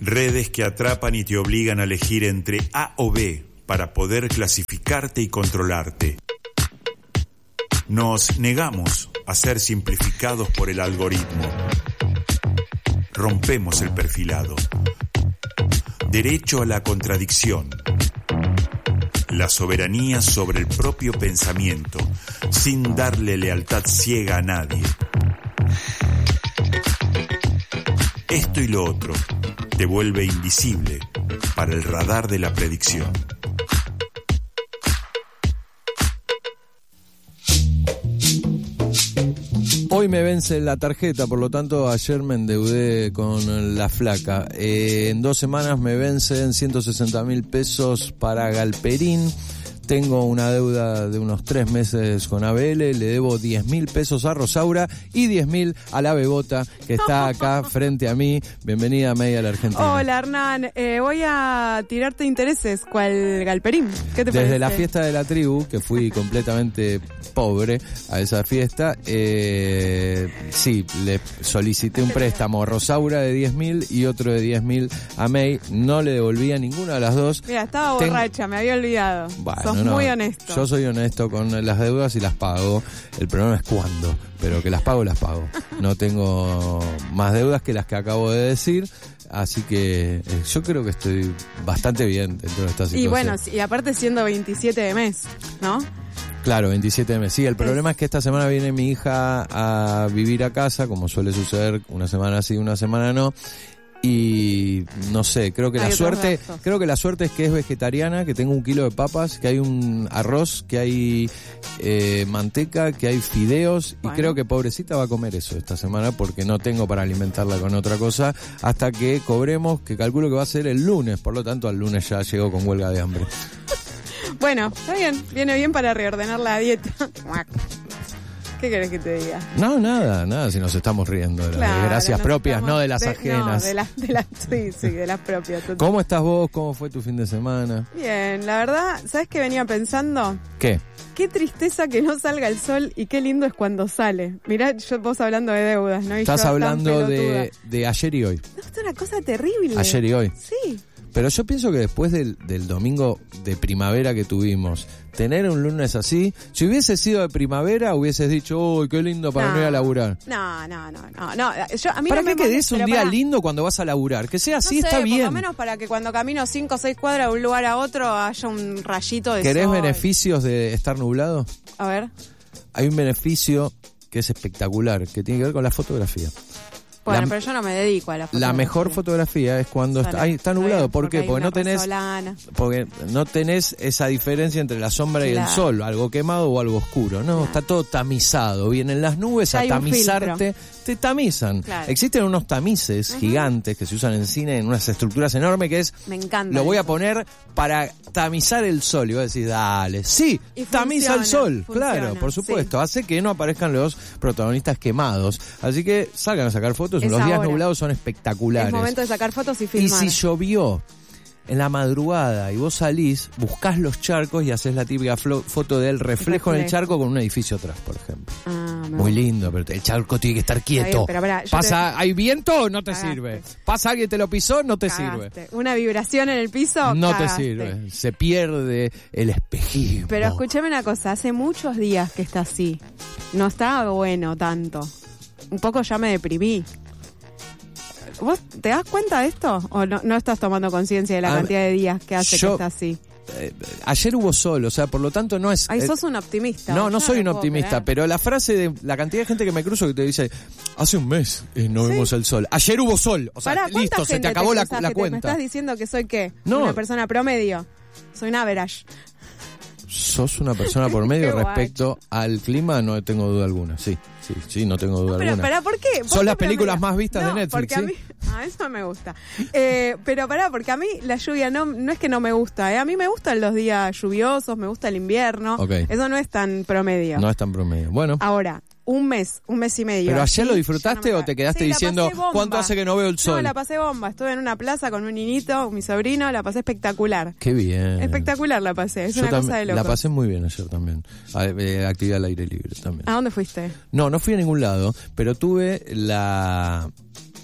Redes que atrapan y te obligan a elegir entre A o B para poder clasificarte y controlarte. Nos negamos a ser simplificados por el algoritmo. Rompemos el perfilado. Derecho a la contradicción. La soberanía sobre el propio pensamiento, sin darle lealtad ciega a nadie. Esto y lo otro te vuelve invisible para el radar de la predicción. Hoy me vence la tarjeta, por lo tanto ayer me endeudé con la flaca. En 2 semanas me vencen 160.000 pesos para Galperín. Tengo una deuda de unos 3 meses con ABL, le debo 10.000 pesos a Rosaura y 10.000 a la Bebota, que está acá frente a mí. Bienvenida, May, a la Argentina. Hola, Hernán. Voy a tirarte intereses, ¿cuál Galperín? ¿Qué te parece? Desde la fiesta de la tribu, que fui completamente pobre a esa fiesta, sí, le solicité un préstamo a Rosaura de 10.000 y otro de 10.000 a May. No le devolvía ninguna de las dos. Mira, estaba borracha, me había olvidado. Bueno, muy honesto. Yo soy honesto con las deudas y las pago. El problema es cuándo, pero que las pago, las pago. No tengo más deudas que las que acabo de decir, así que yo creo que estoy bastante bien dentro de esta situación. Y bueno, y aparte siendo 27 de mes, ¿no? Claro, 27 de mes. Sí, el problema es que esta semana viene mi hija a vivir a casa, como suele suceder, una semana sí, una semana no. Y no sé, creo que la suerte es que es vegetariana, que tengo 1 kilo de papas, que hay un arroz, que hay manteca, que hay fideos, y creo que pobrecita va a comer eso esta semana porque no tengo para alimentarla con otra cosa hasta que cobremos, que calculo que va a ser el lunes, por lo tanto al lunes ya llegó con huelga de hambre. Bueno, está bien, viene bien para reordenar la dieta. ¿Qué querés que te diga? No, nada, si nos estamos riendo de las desgracias propias, no de las ajenas. No, de las propias. Total. ¿Cómo estás vos? ¿Cómo fue tu fin de semana? Bien, la verdad, ¿sabes qué venía pensando? ¿Qué? Qué tristeza que no salga el sol y qué lindo es cuando sale. Mirá, vos hablando de deudas, ¿no? Y estás hablando de ayer y hoy. No, esto es una cosa terrible. Ayer y hoy. Sí. Pero yo pienso que después del domingo de primavera que tuvimos, tener un lunes así, si hubiese sido de primavera, hubieses dicho, uy, qué lindo para no ir a laburar. No. Yo, a mí ¿Para no qué que des un día lindo cuando vas a laburar? Que sea así, no sé, está bien. Por lo menos para que cuando camino 5 o 6 cuadras de un lugar a otro haya un rayito de ¿Querés sol. beneficios de estar nublado? A ver. Hay un beneficio que es espectacular, que tiene que ver con la fotografía. Bueno, pero yo no me dedico a la fotografía. La mejor fotografía es cuando está nublado. ¿Por qué? Porque no tenés esa diferencia entre la sombra y el sol, algo quemado o algo oscuro. No, está todo tamizado. Vienen las nubes a tamizarte, te tamizan. Claro. Existen unos tamices gigantes que se usan en cine en unas estructuras enormes que es... Me encanta. Lo voy a poner para tamizar el sol. Y voy a decir, dale, sí, tamiza el sol. Claro, por supuesto. Sí. Hace que no aparezcan los protagonistas quemados. Así que salgan a sacar fotos. Los días nublados son espectaculares. Es momento de sacar fotos y filmar. Y si llovió en la madrugada y vos salís, buscás los charcos y haces la típica foto del reflejo en el charco con un edificio atrás, por ejemplo. Muy lindo, pero el charco tiene que estar quieto. ¿Hay viento? No te sirve. ¿Pasa alguien te lo pisó? No te sirve. ¿Una vibración en el piso? No te sirve. Se pierde el espejismo. Pero escúchame una cosa, hace muchos días que está así. No está bueno tanto. Un poco ya me deprimí. ¿Vos te das cuenta de esto? ¿O no estás tomando conciencia de la cantidad de días que hace que está así? Ayer hubo sol, o sea, por lo tanto no es... Ay, sos un optimista. No soy un optimista, pero la frase de la cantidad de gente que me cruzo que te dice, hace un mes no vimos el sol. Ayer hubo sol, o sea, listo, se te acabó la cuenta. ¿Me estás diciendo que soy qué? Una persona promedio. Soy un average. ¿Sos una persona por medio respecto al clima? No tengo duda alguna, sí, no tengo duda alguna. Pero ¿por qué? Son las películas más vistas de Netflix, porque a mí, eso me gusta. Pero porque a mí la lluvia no es que no me gusta, a mí me gustan los días lluviosos, me gusta el invierno. Okay. Eso no es tan promedio. No es tan promedio. Bueno. Ahora, un mes y medio. ¿Pero ayer lo disfrutaste o te quedaste diciendo cuánto hace que no veo el sol? No, la pasé bomba. Estuve en una plaza con un niñito, mi sobrino, la pasé espectacular. Qué bien. Espectacular la pasé, es una cosa de locos. La pasé muy bien ayer también. Actividad al aire libre también. ¿A dónde fuiste? No fui a ningún lado, pero tuve la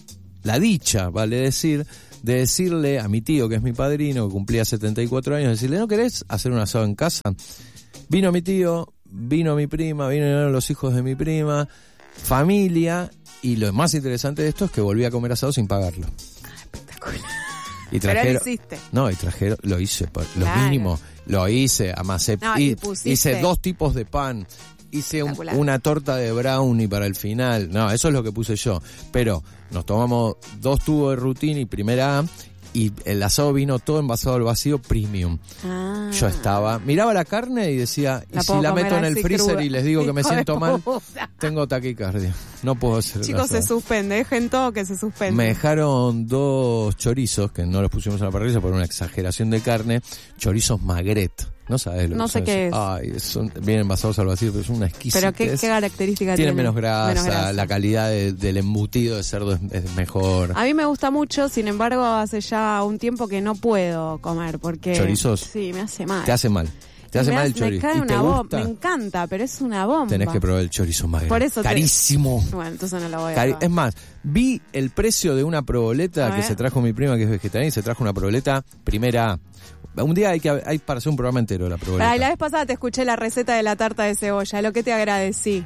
la dicha, vale decir, de decirle a mi tío, que es mi padrino, que cumplía 74 años, decirle, ¿no querés hacer un asado en casa? Vino mi tío, vino mi prima, vinieron los hijos de mi prima, familia, y lo más interesante de esto es que volví a comer asado sin pagarlo. Espectacular. Y trajeron, pero lo hiciste. No, y trajeron, lo hice, lo mínimo, lo hice, amasé, hice 2 tipos de pan, hice una torta de brownie para el final, no, eso es lo que puse yo, pero nos tomamos 2 tubos de Rutini primera A, y el asado vino todo envasado al vacío premium. Yo miraba la carne y decía, y si la meto en el freezer cruda, y les digo que me siento mal, tengo taquicardia. No puedo hacer. Chicos, se suspende, dejen todo que se suspende. Me dejaron 2 chorizos, que no los pusimos en la parrilla por una exageración de carne, chorizos magret. No sabes lo que no sé qué es. Ay, vienen envasados al vacío, pero es una exquisitez. ¿Pero qué característica tiene? Tiene menos grasa, la calidad del embutido de cerdo es mejor. A mí me gusta mucho, sin embargo, hace ya un tiempo que no puedo comer, porque... ¿Chorizos? Sí, me hace mal. Te hace mal. Te hace mal el chorizo. Me cae una bomba. Me encanta, pero es una bomba. Tenés que probar el chorizo magret. Por eso carísimo. Bueno, entonces no lo voy a probar. Es más, vi el precio de una proboleta que se trajo mi prima, que es vegetariana, y se trajo una proboleta primera A. Un día hay para hacer un programa entero de la proboleta. La vez pasada te escuché la receta de la tarta de cebolla, lo que te agradecí.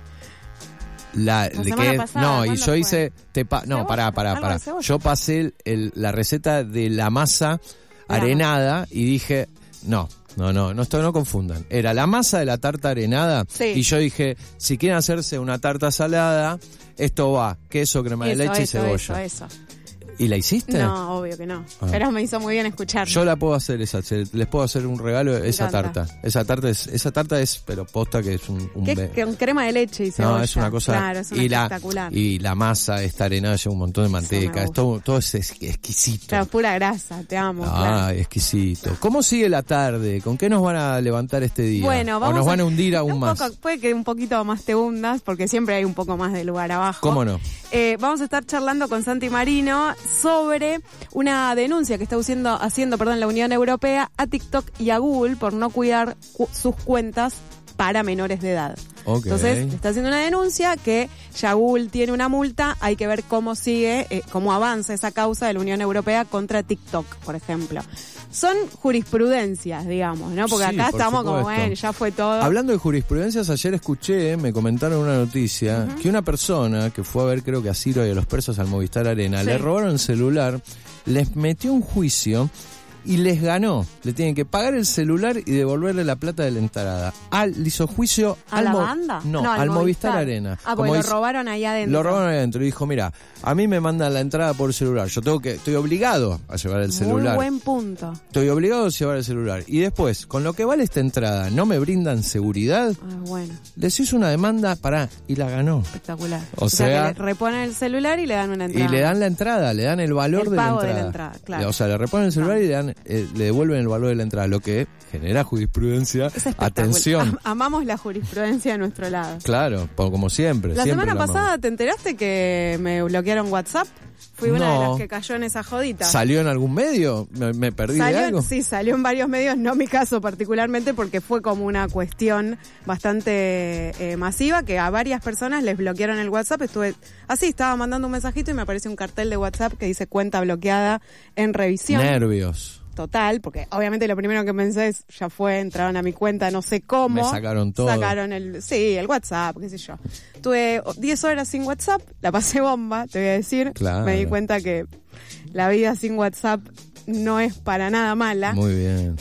Yo hice... Pará. Yo pasé la receta de la masa arenada y dije, no confundan. Era la masa de la tarta arenada y yo dije, si quieren hacerse una tarta salada, esto va, queso, crema de leche y cebolla. Eso. ¿Y la hiciste? No, obvio que no. Pero me hizo muy bien escuchar. Yo la puedo hacer les puedo hacer un regalo esa tarta. Esa tarta es, pero posta que es un con crema de leche y cebolla. No, es una cosa. Claro, es espectacular. Y la masa está arenada, lleva un montón de manteca. Todo es exquisito. Claro, pura grasa, te amo. Claro. Exquisito. ¿Cómo sigue la tarde? ¿Con qué nos van a levantar este día? Bueno, ¿O nos van a hundir aún más? Puede que un poquito más te hundas, porque siempre hay un poco más de lugar abajo. ¿Cómo no? Vamos a estar charlando con Santi Marino sobre una denuncia que está haciendo la Unión Europea a TikTok y a Google por no cuidar sus cuentas para menores de edad. Okay. Entonces, está haciendo una denuncia que ya Google tiene una multa, hay que ver cómo sigue, cómo avanza esa causa de la Unión Europea contra TikTok, por ejemplo. Son jurisprudencias, digamos, ¿no? Porque acá estamos como, bueno, ya fue todo. Hablando de jurisprudencias, ayer escuché, me comentaron una noticia, que una persona que fue a ver, creo que a Ciro y a los presos al Movistar Arena, le robaron el celular, les metió un juicio y les ganó. Le tienen que pagar el celular y devolverle la plata de la entrada. Le hizo juicio ¿a la banda? No, al Movistar Arena. Porque lo robaron ahí adentro. Lo robaron ahí adentro y dijo, mira, a mí me mandan la entrada por celular. Estoy obligado a llevar el celular. Muy buen punto. Estoy obligado a llevar el celular. Y después, con lo que vale esta entrada, ¿no me brindan seguridad? Bueno. Les hizo una demanda, y la ganó. Espectacular. O sea que le reponen el celular y le dan una entrada. Y le dan la entrada, le dan el valor de la entrada. De la entrada, claro. O sea, le reponen el celular y le devuelven el valor de la entrada, lo que genera jurisprudencia. Atención. Amamos la jurisprudencia de nuestro lado. Claro, como siempre. La semana pasada, ¿te enteraste que me bloquearon WhatsApp? Fui una de las que cayó en esa jodita. ¿Salió en algún medio? ¿Me perdí de algo? Sí, salió en varios medios, no mi caso particularmente, porque fue como una cuestión bastante masiva, que a varias personas les bloquearon el WhatsApp. Estaba mandando un mensajito y me apareció un cartel de WhatsApp que dice cuenta bloqueada en revisión. Nervios. Total, porque obviamente lo primero que pensé es, entraron a mi cuenta, no sé cómo. Me sacaron todo. Sacaron el WhatsApp, qué sé yo. Tuve 10 horas sin WhatsApp, la pasé bomba, te voy a decir. Claro. Me di cuenta que la vida sin WhatsApp no es para nada mala. Muy bien.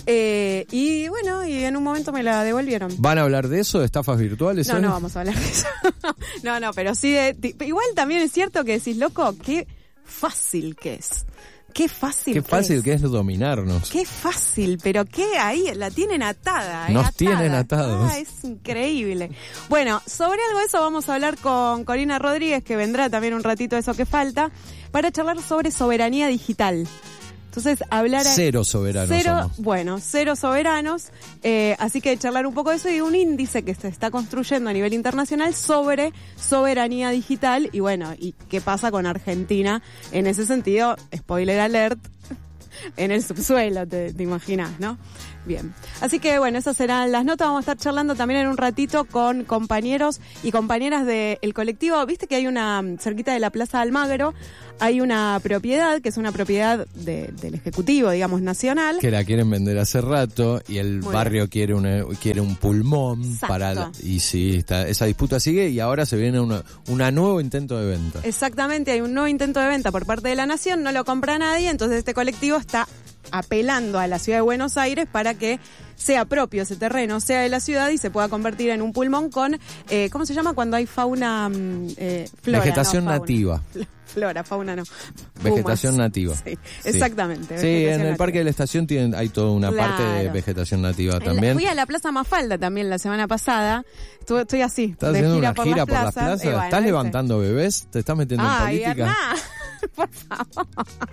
Y en un momento me la devolvieron. ¿Van a hablar de eso, de estafas virtuales? No vamos a hablar de eso. No, pero sí igual también es cierto que decís, loco, qué fácil que es. Qué fácil que es dominarnos. Qué fácil, pero que ahí la tienen atada. Nos tienen atados. Es increíble. Bueno, sobre algo de eso vamos a hablar con Corina Rodríguez, que vendrá también un ratito de eso que falta, para charlar sobre soberanía digital. Entonces, Cero soberanos somos. Cero soberanos. Así que charlar un poco de eso y un índice que se está construyendo a nivel internacional sobre soberanía digital. Y qué pasa con Argentina en ese sentido. Spoiler alert. En el subsuelo, te imaginas, ¿no? Bien, así que bueno, esas serán las notas. Vamos a estar charlando también en un ratito con compañeros y compañeras del colectivo. Viste que hay cerquita de la Plaza Almagro, hay una propiedad que es una propiedad del Ejecutivo, digamos, nacional. Que la quieren vender hace rato y el barrio quiere un pulmón. Exacto. Y sí, esa disputa sigue y ahora se viene un nuevo intento de venta. Exactamente, hay un nuevo intento de venta por parte de la Nación, no lo compra nadie, entonces este colectivo está apelando a la ciudad de Buenos Aires para que sea propio ese terreno, sea de la ciudad y se pueda convertir en un pulmón con, ¿cómo se llama cuando hay fauna? Flora, vegetación nativa. Flora, fauna no. Vegetación Pumas. nativa. Sí, exactamente. Sí, en el Parque de la Estación hay toda una parte de vegetación nativa también. Fui a la Plaza Mafalda también la semana pasada. Estoy así, ¿Estás de haciendo gira una gira por las plazas? Bueno, ¿Estás levantando bebés? ¿Te estás metiendo en política? Hernán, por favor.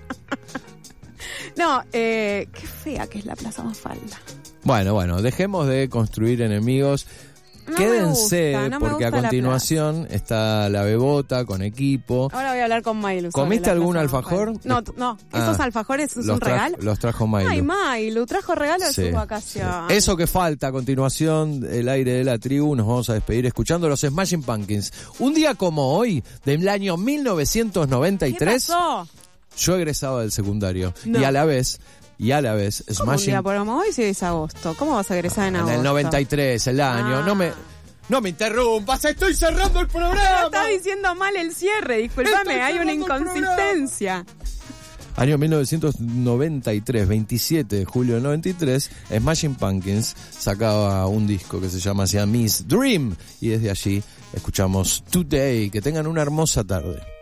No, qué fea que es la Plaza Mafalda. Bueno, dejemos de construir enemigos. Quédense, porque a continuación está la Bebota con equipo. Ahora voy a hablar con Mailu. ¿Comiste algún alfajor? No. ¿Esos alfajores es un regalo? Los trajo Mailu. Ay, Mailu, trajo regalo de sus vacaciones. Eso que falta, a continuación, el aire de la tribu. Nos vamos a despedir escuchando los Smashing Pumpkins. Un día como hoy, del año 1993. ¿Qué pasó? Yo egresaba del secundario. No. Y a la vez, ¿Cómo un día por hoy si es agosto? ¿Cómo vas a egresar en agosto? En el 93, el año. No me interrumpas, estoy cerrando el programa. Estás diciendo mal el cierre, disculpame, hay una inconsistencia. Año 1993, 27 de julio del 93, Smashing Pumpkins sacaba un disco que se llama Siamese Dream y desde allí escuchamos Today. Que tengan una hermosa tarde.